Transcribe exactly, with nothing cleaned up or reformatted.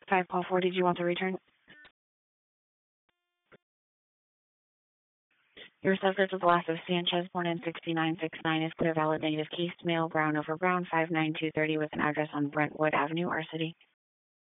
Five call four, did you want to return? Your subject was last of Sanchez, born in sixty-nine sixty-nine, is clear valid negative case, male, brown over brown, five nine two thirty, with an address on Brentwood Avenue, our city.